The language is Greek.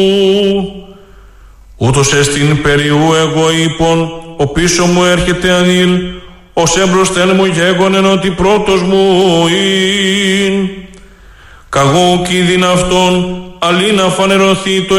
Ούτως εστιν περιού εγώ είπων, ο πίσω μου έρχεται ανήλ, ως έμπροσθεν μου γέγονεν ότι πρώτος μου ειν. Καγώ κίδιν αυτόν, αλλή να φανερωθεί το